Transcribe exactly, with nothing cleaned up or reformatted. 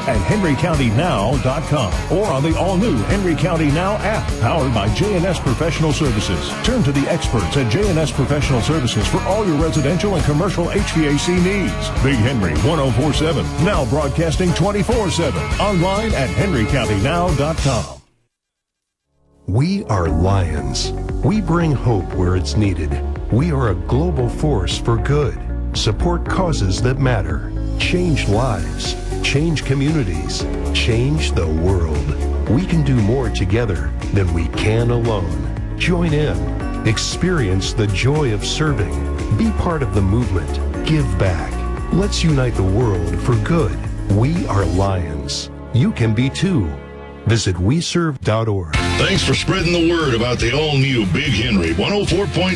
at henry county now dot com or on the all-new Henry County Now app, powered by J and S Professional Services. Turn to the experts at J and S Professional Services for all your residential and commercial H V A C needs. Big Henry one oh four point seven, now broadcasting twenty-four seven. Online at henry county now dot com. We are Lions. We bring hope where it's needed. We are a global force for good. Support causes that matter. Change lives. Change communities. Change the world. We can do more together than we can alone. Join in. Experience the joy of serving. Be part of the movement. Give back. Let's unite the world for good. We are Lions. You can be too. Visit we serve dot org. Thanks for spreading the word about the all-new Big Henry one oh four point